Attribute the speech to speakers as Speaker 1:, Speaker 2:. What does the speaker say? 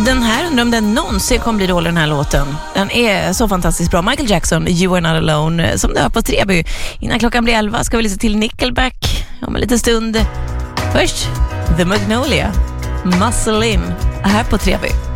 Speaker 1: Den här undrar om den någonsin kommer bli dålig, den här låten. Den är så fantastiskt bra. Michael Jackson, You Are Not Alone, som du hör på Treby. Innan klockan blir 11 ska vi lyssna till Nickelback om en liten stund. Först The Magnolia, Muscle In, här på Treby.